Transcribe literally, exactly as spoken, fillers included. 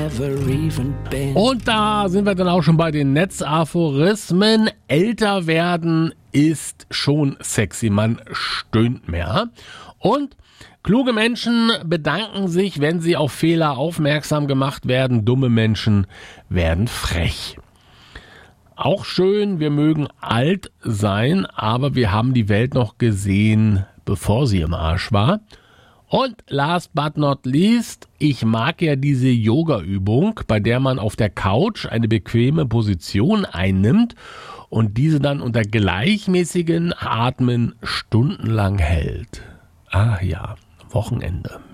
Und da sind wir dann auch schon bei den Netzaphorismen. Älter werden ist schon sexy, man stöhnt mehr. Und kluge Menschen bedanken sich, wenn sie auf Fehler aufmerksam gemacht werden. Dumme Menschen werden frech. Auch schön, wir mögen alt sein, aber wir haben die Welt noch gesehen, bevor sie im Arsch war. Und last but not least, ich mag ja diese Yoga-Übung, bei der man auf der Couch eine bequeme Position einnimmt und diese dann unter gleichmäßigen Atmen stundenlang hält. Ah ja, Wochenende.